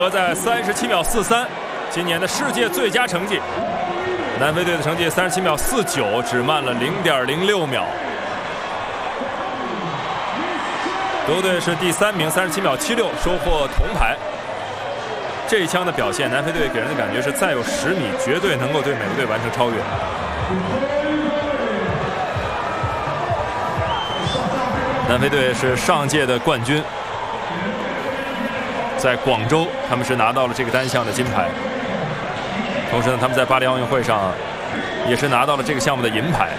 在37秒43，今年的世界最佳成绩。南非队的成绩37秒49，只慢了0.06秒。德国队是第3名，37秒76，收获铜牌。这一枪的表现，南非队给人的感觉是再有10米，绝对能够对美国队完成超越。南非队是上届的冠军。 在广州，他们是拿到了这个单项的金牌。同时呢，他们在巴黎奥运会上也是拿到了这个项目的银牌。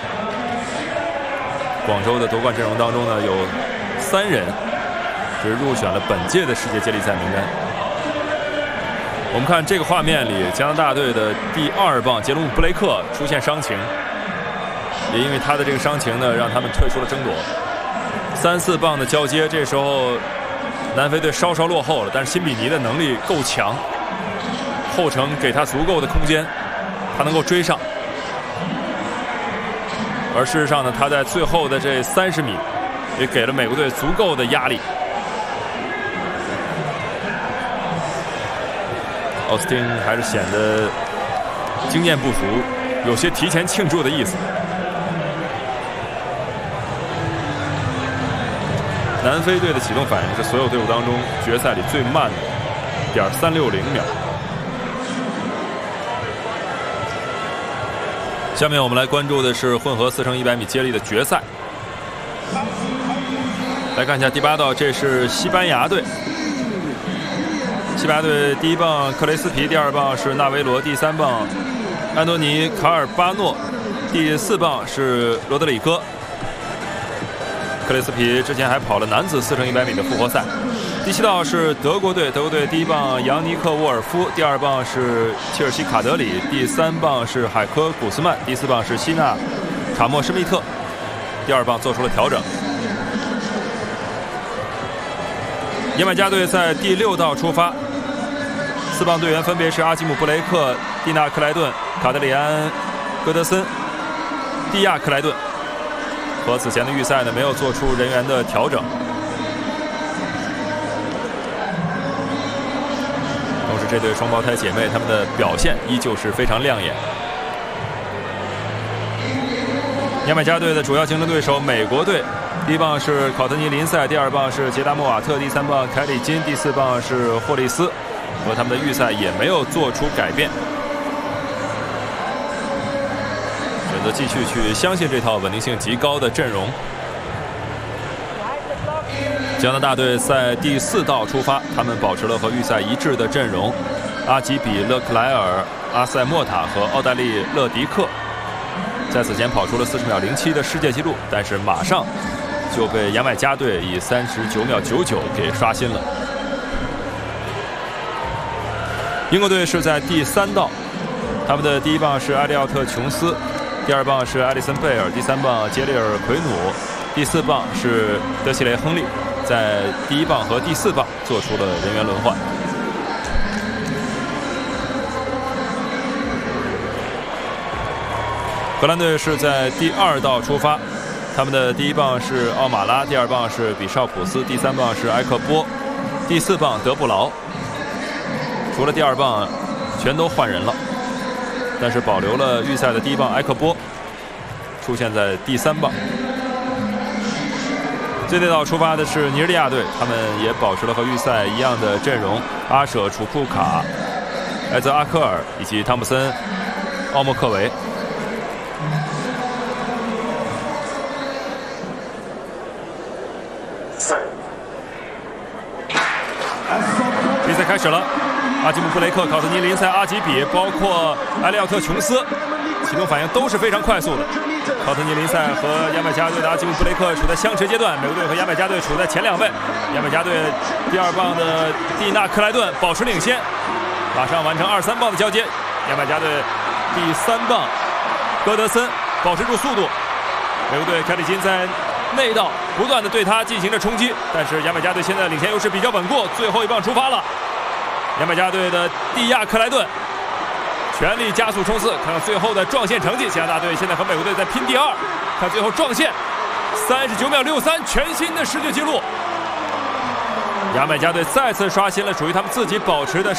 广州的夺冠阵容当中呢，有3人是入选了本届的世界接力赛名单。我们看这个画面里，加拿大队的第2棒杰伦姆·布雷克出现伤情，也因为他的这个伤情呢，让他们退出了争夺。3、4棒的交接，这时候。 南非队稍稍落后了，但是辛比尼的能力够强，后程给他足够的空间，他能够追上。而事实上呢，他在最后的这30米，也给了美国队足够的压力。奥斯汀还是显得经验不足，有些提前庆祝的意思。 南非队的启动反应是所有队伍当中决赛里最慢的，0.360秒。下面我们来关注的是混合4乘100米接力的决赛。来看一下第8道，这是西班牙队。西班牙队第1棒克雷斯皮，第2棒是纳维罗，第3棒安东尼卡尔巴诺，第4棒是罗德里戈。 克雷斯皮之前还跑了男子4乘100米的复活赛。第7道是德国队，德国队第1棒扬尼克·沃尔夫，第2棒是切尔西·卡德里，第3棒是海科·古斯曼，第4棒是希纳·卡莫施密特。第2棒做出了调整。牙买加队在第6道出发，4棒队员分别是阿基姆·布雷克、蒂纳·克莱顿、卡德里安·戈德森、蒂亚·克莱顿。 和此前的预赛呢，没有做出人员的调整。同时，这对双胞胎姐妹她们的表现依旧是非常亮眼。牙买加队的主要竞争对手美国队，第1棒是考特尼·林赛，第2棒是杰达·莫瓦特，第3棒凯里金，第4棒是霍利斯，和他们的预赛也没有做出改变。 选择继续去相信这套稳定性极高的阵容。加拿大队在第4道出发，他们保持了和预赛一致的阵容：阿吉比、勒克莱尔、阿塞莫塔和奥黛丽·勒迪克。在此前跑出了40秒07的世界纪录，但是马上就被牙买加队以39秒99给刷新了。英国队是在第3道，他们的第1棒是埃利奥特·琼斯。 第2棒是艾利森·贝尔，第3棒杰里尔·奎努，第4棒是德西雷·亨利，在第1棒和第4棒做出了人员轮换。荷兰队是在第2道出发，他们的第1棒是奥马拉，第2棒是比绍普斯，第3棒是埃克波，第4棒德布劳。除了第2棒，全都换人了。 但是保留了预赛的第1棒埃克波，出现在第3棒。最内道出发的是尼日利亚队，他们也保持了和预赛一样的阵容：阿舍、楚库卡、埃泽阿科尔以及汤普森、奥莫克维。比赛开始了。 阿基姆·布雷克、考特尼·林赛、阿吉比，包括埃利奥特·琼斯，启动反应都是非常快速的。考特尼·林赛和牙买加队的阿基姆·布雷克处在相持阶段，美国队和牙买加队处在前2位。牙买加队第2棒的蒂纳·克莱顿保持领先，马上完成2、3棒的交接。牙买加队第3棒戈德森保持住速度，美国队凯里金在内道不断的对他进行着冲击，但是牙买加队现在领先优势比较稳固，最后1棒出发了。 牙买加队的蒂亚·克莱顿全力加速冲刺，看看最后的撞线成绩。加拿大队现在和美国队在拼第2，看最后撞线，39秒63，全新的世界纪录。牙买加队再次刷新了属于他们自己保持的